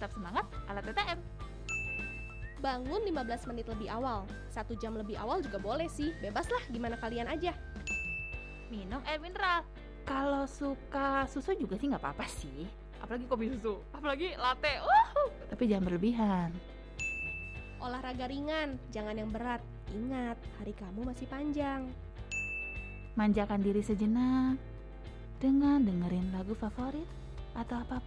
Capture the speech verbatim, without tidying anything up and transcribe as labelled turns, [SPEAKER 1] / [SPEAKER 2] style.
[SPEAKER 1] Tetap semangat ala T T M.
[SPEAKER 2] Bangun lima belas menit lebih awal. Satu jam lebih awal juga boleh sih. Bebas lah, gimana kalian aja.
[SPEAKER 1] Minum air mineral. Kalau suka susu juga sih nggak apa-apa sih. Apalagi kopi susu, apalagi latte. Uhuh. Tapi jangan berlebihan.
[SPEAKER 2] Olahraga ringan, jangan yang berat. Ingat, hari kamu masih panjang.
[SPEAKER 1] Manjakan diri sejenak dengan dengerin lagu favorit atau apapun